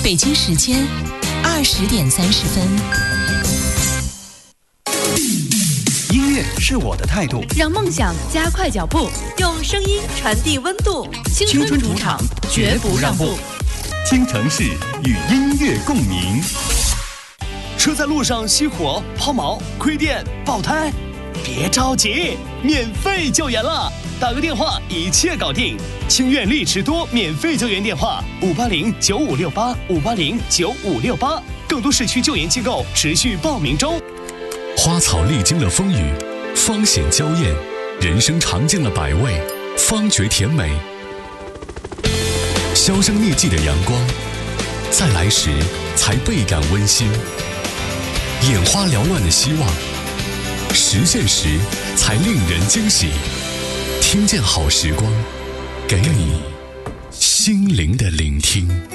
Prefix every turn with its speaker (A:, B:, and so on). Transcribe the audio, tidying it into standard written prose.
A: 北京时间20:30。
B: 音乐是我的态度，
C: 让梦想加快脚步，
D: 用声音传递温度。
C: 青春主场绝不让步。
E: 听城市与音乐共鸣。
B: 车在路上熄火、抛锚、亏电、爆胎，别着急，免费救援了，打个电话一切搞定。清苑丽驰多免费救援电话5809568，5809568，更多市区救援机构持续报名中。
F: 花草历经了风雨，方显娇艳；人生尝尽了百味，方觉甜美。销声匿迹的阳光，在来时才倍感温馨；眼花缭乱的希望，实现时才令人惊喜。听见好时光，给你心灵的聆听。